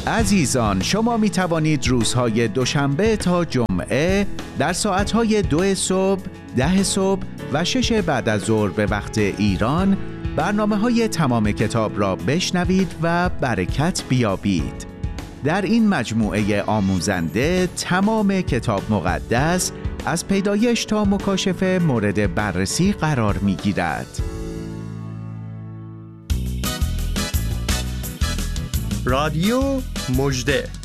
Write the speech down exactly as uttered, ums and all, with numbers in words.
عزیزان، شما می توانید روزهای دوشنبه تا جمعه در ساعتهای دو صبح، ده صبح و شش بعد از ظهر به وقت ایران برنامه‌های تمام کتاب را بشنوید و برکت بیابید. در این مجموعه آموزنده تمام کتاب مقدس از پیدایش تا مکاشفه مورد بررسی قرار می‌گیرد. رادیو مژده